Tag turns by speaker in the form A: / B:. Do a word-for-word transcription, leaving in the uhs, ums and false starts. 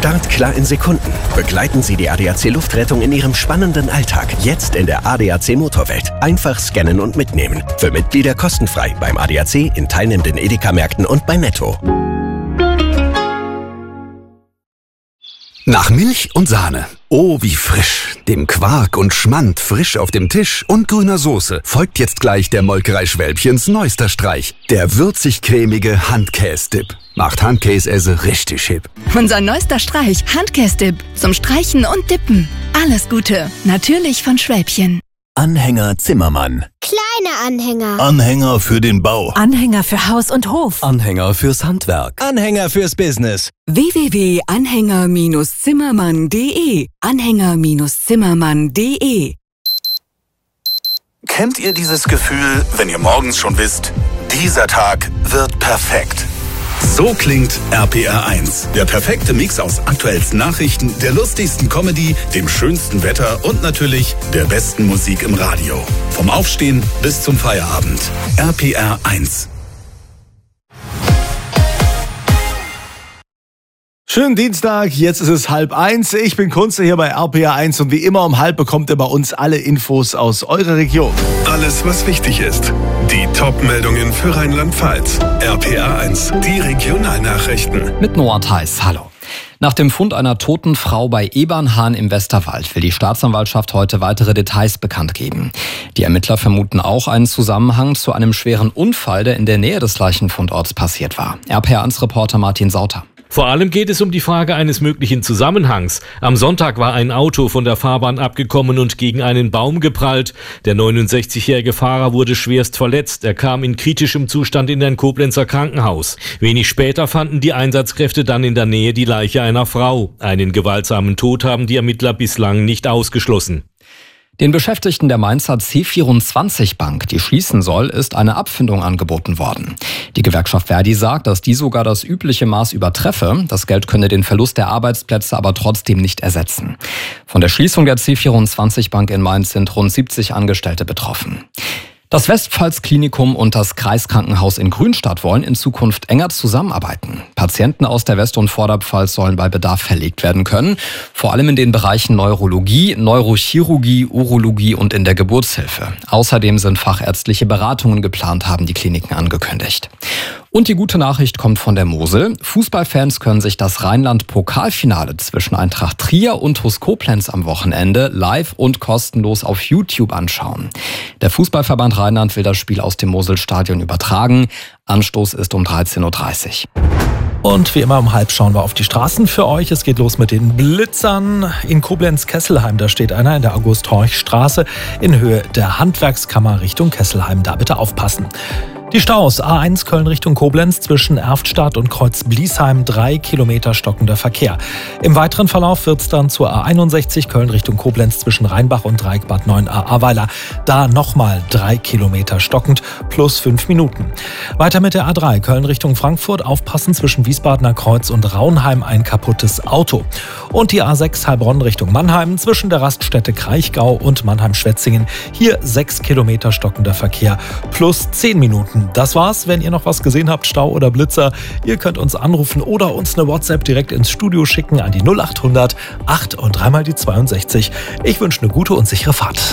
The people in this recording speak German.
A: Startklar in Sekunden. Begleiten Sie die A D A C Luftrettung in Ihrem spannenden Alltag. Jetzt in der A D A C Motorwelt. Einfach scannen und mitnehmen. Für Mitglieder kostenfrei beim A D A C, in teilnehmenden Edeka-Märkten und bei Netto.
B: Nach Milch und Sahne. Oh, wie frisch. Dem Quark und Schmand frisch auf dem Tisch und grüner Soße folgt jetzt gleich der Molkerei Schwälbchens neuester Streich. Der würzig-cremige Handkäse-Dip. Macht Handkäse richtig hip.
C: Unser neuester Streich, Handkäse-Dip. Zum Streichen und Dippen. Alles Gute. Natürlich von Schwälbchen.
D: Anhänger Zimmermann.
E: Kleine Anhänger.
D: Anhänger für den Bau.
F: Anhänger für Haus und Hof.
D: Anhänger fürs Handwerk.
G: Anhänger fürs Business.
F: w w w punkt anhänger Zimmermann punkt de. Anhänger Zimmermann punkt de.
B: Kennt ihr dieses Gefühl, wenn ihr morgens schon wisst, dieser Tag wird perfekt? So klingt R P R eins. Der perfekte Mix aus aktuellsten Nachrichten, der lustigsten Comedy, dem schönsten Wetter und natürlich der besten Musik im Radio. Vom Aufstehen bis zum Feierabend. R P R eins.
H: Schönen Dienstag, jetzt ist es halb eins. Ich bin Kunze hier bei R P R eins und wie immer um halb bekommt ihr bei uns alle Infos aus eurer Region.
I: Alles, was wichtig ist. Die Top-Meldungen für Rheinland-Pfalz. R P R eins, die Regionalnachrichten.
J: Mit Noah Theis, hallo. Nach dem Fund einer toten Frau bei Ebernhahn im Westerwald will die Staatsanwaltschaft heute weitere Details bekannt geben. Die Ermittler vermuten auch einen Zusammenhang zu einem schweren Unfall, der in der Nähe des Leichenfundorts passiert war. R P R eins Reporter Martin Sauter.
K: Vor allem geht es um die Frage eines möglichen Zusammenhangs. Am Sonntag war ein Auto von der Fahrbahn abgekommen und gegen einen Baum geprallt. Der neunundsechzigjährige Fahrer wurde schwerst verletzt. Er kam in kritischem Zustand in ein Koblenzer Krankenhaus. Wenig später fanden die Einsatzkräfte dann in der Nähe die Leiche einer Frau. Einen gewaltsamen Tod haben die Ermittler bislang nicht ausgeschlossen.
J: Den Beschäftigten der Mainzer C vierundzwanzig Bank, die schließen soll, ist eine Abfindung angeboten worden. Die Gewerkschaft Verdi sagt, dass die sogar das übliche Maß übertreffe. Das Geld könne den Verlust der Arbeitsplätze aber trotzdem nicht ersetzen. Von der Schließung der C vierundzwanzig Bank in Mainz sind rund siebzig Angestellte betroffen. Das Westpfalz-Klinikum und das Kreiskrankenhaus in Grünstadt wollen in Zukunft enger zusammenarbeiten. Patienten aus der West- und Vorderpfalz sollen bei Bedarf verlegt werden können, vor allem in den Bereichen Neurologie, Neurochirurgie, Urologie und in der Geburtshilfe. Außerdem sind fachärztliche Beratungen geplant, haben die Kliniken angekündigt. Und die gute Nachricht kommt von der Mosel. Fußballfans können sich das Rheinland-Pokalfinale zwischen Eintracht Trier und T U S Koblenz am Wochenende live und kostenlos auf YouTube anschauen. Der Fußballverband Rheinland will das Spiel aus dem Moselstadion übertragen. Anstoß ist um dreizehn Uhr dreißig.
L: Und wie immer um halb schauen wir auf die Straßen für euch. Es geht los mit den Blitzern. In Koblenz-Kesselheim, da steht einer in der August-Horch-Straße in Höhe der Handwerkskammer Richtung Kesselheim. Da bitte aufpassen. Die Staus A eins Köln Richtung Koblenz zwischen Erftstadt und Kreuz-Bliesheim, drei Kilometer stockender Verkehr. Im weiteren Verlauf wird es dann zur A einundsechzig Köln Richtung Koblenz zwischen Rheinbach und Dreieck Bad neun a Ahrweiler. Da nochmal drei Kilometer stockend plus fünf Minuten. Weiter mit der A drei Köln Richtung Frankfurt, aufpassen zwischen Wiesbadener Kreuz und Raunheim ein kaputtes Auto. Und die A sechs Heilbronn Richtung Mannheim zwischen der Raststätte Kraichgau und Mannheim-Schwetzingen. Hier sechs Kilometer stockender Verkehr plus zehn Minuten. Das war's. Wenn ihr noch was gesehen habt, Stau oder Blitzer, ihr könnt uns anrufen oder uns eine WhatsApp direkt ins Studio schicken an die null acht hundert acht und dreimal die zweiundsechzig. Ich wünsche eine gute und sichere Fahrt.